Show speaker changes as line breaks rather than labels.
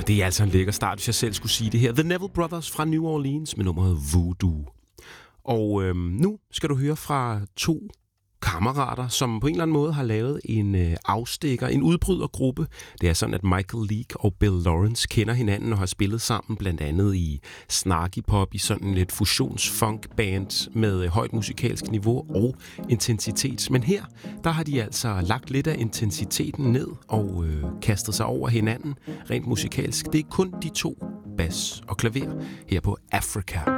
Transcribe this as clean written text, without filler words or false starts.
Det er altså en lækker start, hvis jeg selv skulle sige det her. The Neville Brothers fra New Orleans med nummeret Voodoo. Og nu skal du høre fra to kammerater, som på en eller anden måde har lavet en afstikker, en udbrydergruppe. Det er sådan, at Michael Leake og Bill Lawrence kender hinanden og har spillet sammen, blandt andet i snarky pop, i sådan lidt fusions-funk-band med højt musikalsk niveau og intensitet. Men her, der har de altså lagt lidt af intensiteten ned og kastet sig over hinanden rent musikalsk. Det er kun de to, bas og klaver, her på Africa.